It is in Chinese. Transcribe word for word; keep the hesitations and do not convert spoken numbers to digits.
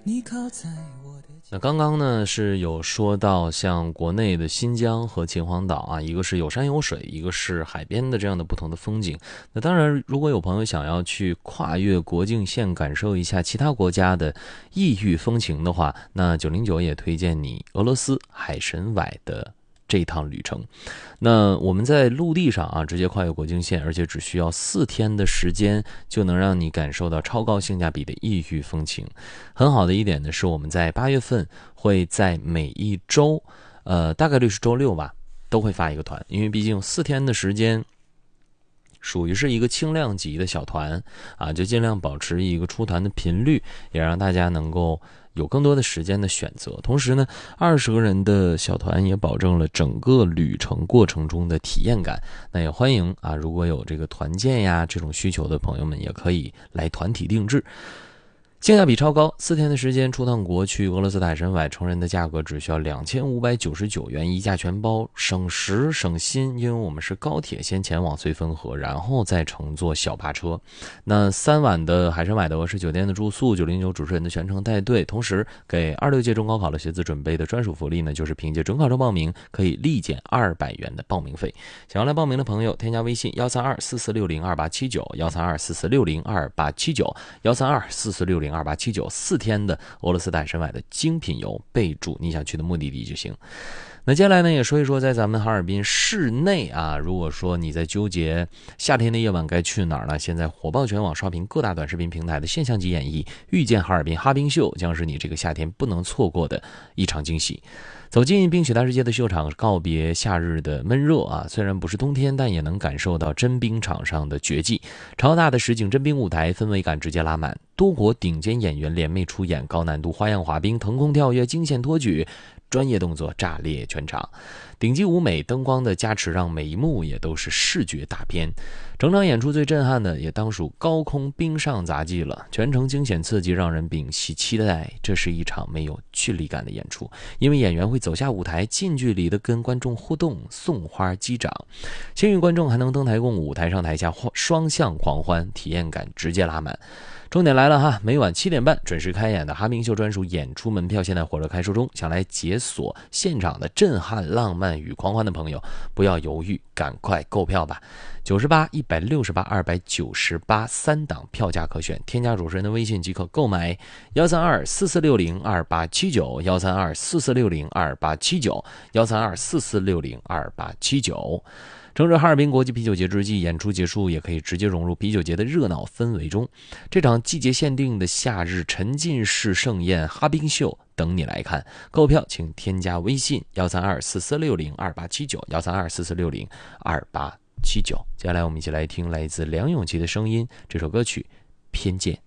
你靠在我的那刚刚呢是有说到像国内的新疆和秦皇岛啊，一个是有山有水，一个是海边的这样的不同的风景。那当然，如果有朋友想要去跨越国境线，感受一下其他国家的异域风情的话，那九零九也推荐你俄罗斯海参崴的这一趟旅程。那我们在陆地上啊，直接跨越国境线，而且只需要四天的时间，就能让你感受到超高性价比的异域风情。很好的一点呢，是我们在八月份会在每一周，呃，大概率是周六吧，都会发一个团，因为毕竟四天的时间，属于是一个轻量级的小团啊，就尽量保持一个出团的频率，也让大家能够有更多的时间的选择。同时呢，二十个人的小团也保证了整个旅程过程中的体验感。那也欢迎啊，如果有这个团建呀这种需求的朋友们，也可以来团体定制。性价比超高，四天的时间出趟国，去俄罗斯的海参崴，成人的价格只需要两千五百九十九元，一价全包，省时省心。因为我们是高铁先前往绥芬河，然后再乘坐小巴车。那三晚的海参崴的俄式酒店的住宿，九零九主持人的全程带队，同时给二六届中高考的学子准备的专属福利呢，就是凭借准考证报名可以立减二百元的报名费。想要来报名的朋友，添加微信幺三二四四六零二八七九幺三二四四六零二八七九幺三二四四六零二八七九，四天的俄罗斯海参崴的精品游，备注你想去的目的地就行。那接下来呢，也说一说在咱们哈尔滨市内啊，如果说你在纠结夏天的夜晚该去哪儿呢？现在火爆全网，刷屏各大短视频平台的现象级演绎，遇见哈尔滨哈冰秀将是你这个夏天不能错过的一场惊喜。走进冰雪大世界的秀场，告别夏日的闷热啊！虽然不是冬天，但也能感受到真冰场上的绝技。超大的实景真冰舞台，氛围感直接拉满，多国顶尖演员联袂出演，高难度花样滑冰、腾空跳跃、惊险托举，专业动作炸裂全场。顶级舞美灯光的加持，让每一幕也都是视觉大片。整场演出最震撼的也当属高空冰上杂技了，全程惊险刺激，让人屏息期待。这是一场没有距离感的演出，因为演员会走下舞台，近距离的跟观众互动，送花击掌。幸运观众还能登台共舞，台上台下双向狂欢，体验感直接拉满。重点来了哈，每晚七点半准时开演的哈冰秀专属演出门票现在火热开售中，想来解锁现场的震撼、浪漫与狂欢的朋友，不要犹豫，赶快购票吧！九十八、一百六十八、二百九十八三档票价可选，添加主持人的微信即可购买。幺三二四四六零二八七九，幺三二四四六零二八七九，幺三二四四六零二八七九。乘着哈尔滨国际啤酒节之际，演出结束也可以直接融入啤酒节的热闹氛围中。这场季节限定的夏日沉浸式盛宴哈冰秀等你来看。购票请添加微信幺三二四四六零二八七九，幺三二四四六零二八七九。接下来我们一起来听来自梁咏琪的声音，这首歌曲《偏见》。